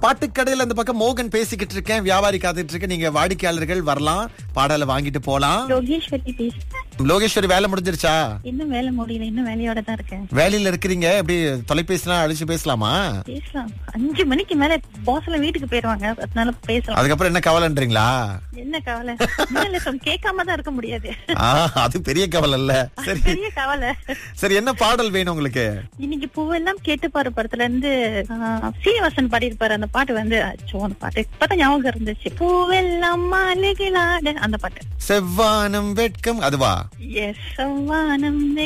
பாட்டுக்கடையில அந்த பக்கம் மோகன் பேசிக்கிட்டு இருக்கேன், வியாபாரி காத்துட்டு இருக்கேன். நீங்க வாடிக்கையாளர்கள் வரலாம், பாடலை வாங்கிட்டு போலாம். லோகேஸ்வரி பேசுறேன். லோகேஸ்வரி, வேலை முடிஞ்சிருச்சா? இன்னும் வேலை முடியல, இன்னும் வேலையோட தான் இருக்கேன். வேலையில இருக்கிறீங்க, எப்படி தொலைபேசினா அழிச்சு பேசலாமா? பேசலாம். 5 மணிக்கு மேல பாஸ் எல்லாம் வீட்டுக்கு போயிருவாங்க, அதனால பேசலாம். அதுக்கப்புறம் என்ன கவலைன்றீங்களா? என்ன கவலை? கேட்காம தான் இருக்க முடியாது. அது பெரிய கவலை இல்ல. சரி, பெரிய கவலை. சரி, என்ன பாடல் வேணும் உங்களுக்கு? இன்னைக்கு பூவெல்லாம் கேட்டு பாரு படத்துல இருந்து சீனிவாசன் பாடியிருப்பாரு அந்த பாட்டு வந்து, அச்சோ அந்த பாட்டு இப்பதான் ஞாபகம் இருந்துச்சு. பூவெல்லாம் மாலைகளாட அந்த பாட்டு. செவ்வானம் வெட்கம், அதுவா? எஸ், செவ்வானம்